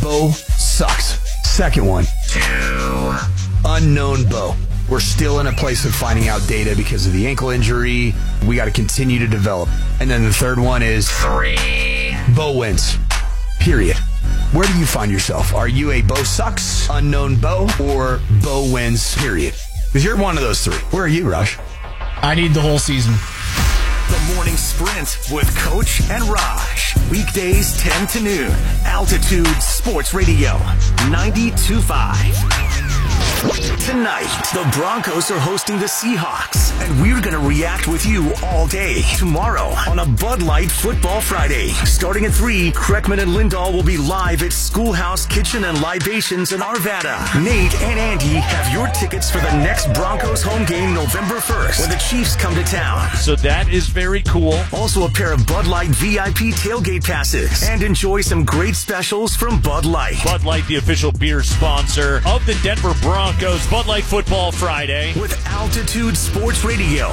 Bo sucks. Second one, unknown Bo. We're still in a place of finding out data because of the ankle injury. We got to continue to develop. And then the third one is 3. Bo wins. Period. Where do you find yourself? Are you a Bo sucks, unknown Bo, or Bo wins, period? Because you're one of those three. Where are you, Rush? I need the whole season. The Morning Sprint with Coach and Raj. Weekdays 10 to noon. Altitude Sports Radio 92.5. Tonight, the Broncos are hosting the Seahawks, and we're going to react with you all day. Tomorrow, on a Bud Light Football Friday. Starting at 3, Kreckman and Lindahl will be live at Schoolhouse Kitchen and Libations in Arvada. Nate and Andy have your tickets for the next Broncos home game November 1st, when the Chiefs come to town. So that is very cool. Also a pair of Bud Light VIP tailgate passes, and enjoy some great specials from Bud Light. Bud Light, the official beer sponsor of the Denver Broncos. Bud Light Football Friday. With Altitude Sports Radio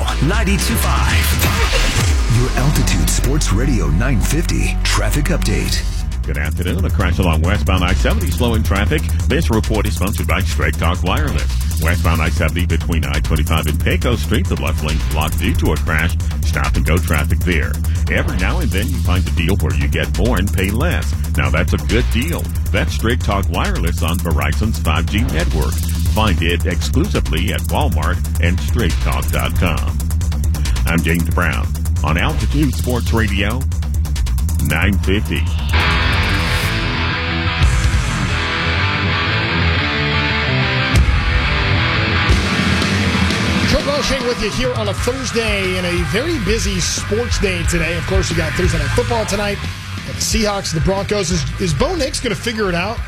92.5. Your Altitude Sports Radio 950 traffic update. Good afternoon. A crash along westbound I-70 slowing traffic. This report is sponsored by Straight Talk Wireless. Westbound I-70 between I-25 and Pecos Street. The left lane's blocked due to a crash. Stop and go traffic there. Every now and then you find a deal where you get more and pay less. Now that's a good deal. That's Straight Talk Wireless on Verizon's 5G network. Find it exclusively at Walmart and StraightTalk.com. I'm James Brown on Altitude Sports Radio 950. Trent Rushing with you here on a Thursday and a very busy sports day today. Of course, we got Thursday Night Football tonight. Got the Seahawks, the Broncos. Is Bo Nix going to figure it out?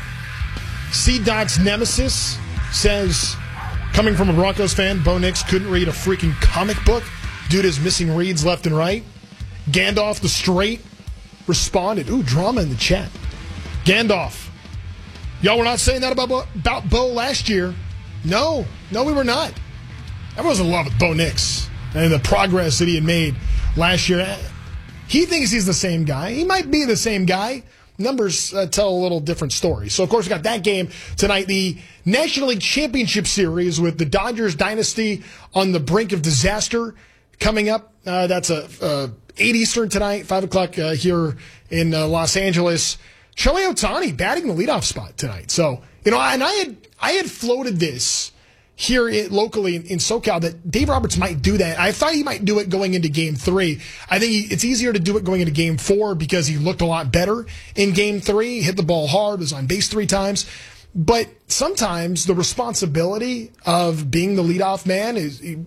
C-Dot's nemesis says, coming from a Broncos fan, Bo Nix couldn't read a freaking comic book. Dude is missing reads left and right. Gandalf the Straight responded. Ooh, drama in the chat. Gandalf, y'all were not saying that about Bo last year. No, we were not. Everyone's in love with Bo Nix and the progress that he had made last year. He thinks he's the same guy. He might be the same guy. Numbers tell a little different story. So, of course, we got that game tonight. The National League Championship Series with the Dodgers dynasty on the brink of disaster coming up. That's 8 Eastern tonight, 5 o'clock here in Los Angeles. Shohei Ohtani batting the leadoff spot tonight. So, and I had floated this here locally in SoCal that Dave Roberts might do that. I thought he might do it going into Game 3. I think it's easier to do it going into Game 4 because he looked a lot better in Game 3. Hit the ball hard, was on base 3 times. But sometimes the responsibility of being the leadoff man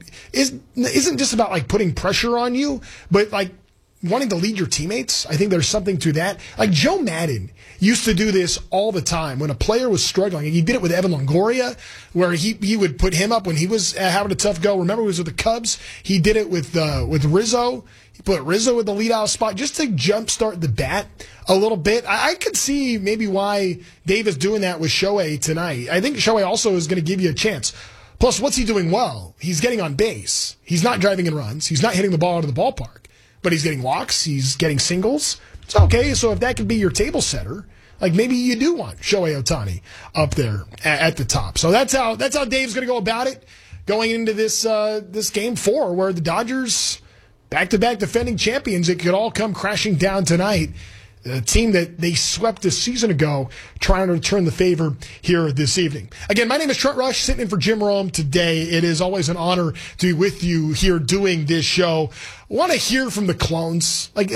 isn't just about like putting pressure on you, but like wanting to lead your teammates. I think there's something to that. Like Joe Madden used to do this all the time when a player was struggling. And he did it with Evan Longoria, where he would put him up when he was having a tough go. Remember, he was with the Cubs. He did it with Rizzo. He put Rizzo in the leadoff spot just to jumpstart the bat a little bit. I could see maybe why Dave is doing that with Shohei tonight. I think Shohei also is going to give you a chance. Plus, what's he doing well? He's getting on base. He's not driving in runs. He's not hitting the ball out of the ballpark. But he's getting walks. He's getting singles. It's okay. So if that could be your table setter, like maybe you do want Shohei Ohtani up there at the top. So that's how Dave's going to go about it going into this Game 4 where the Dodgers, back-to-back defending champions, it could all come crashing down tonight. A team that they swept a season ago, trying to return the favor here this evening. Again, my name is Trent Rush, sitting in for Jim Rome today. It is always an honor to be with you here doing this show. I want to hear from the clones. Like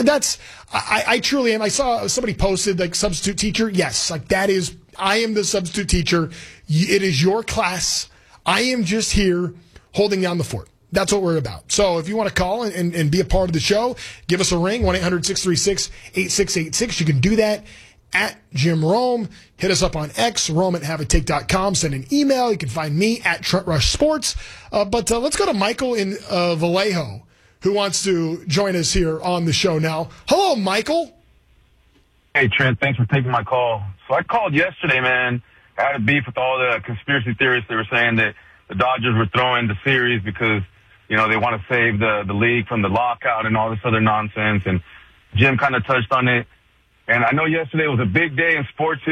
I truly am. I saw somebody posted like substitute teacher. Yes, like that is. I am the substitute teacher. It is your class. I am just here holding down the fort. That's what we're about. So if you want to call and be a part of the show, give us a ring, 1-800-636-8686. You can do that at Jim Rome. Hit us up on X, Rome@haveatake.com. Send an email. You can find me at Trent Rush Sports. But let's go to Michael in Vallejo, who wants to join us here on the show now. Hello, Michael. Hey, Trent. Thanks for taking my call. So I called yesterday, man. I had a beef with all the conspiracy theorists. They were saying that the Dodgers were throwing the series because they want to save the league from the lockout and all this other nonsense. And Jim kind of touched on it. And I know yesterday was a big day in sports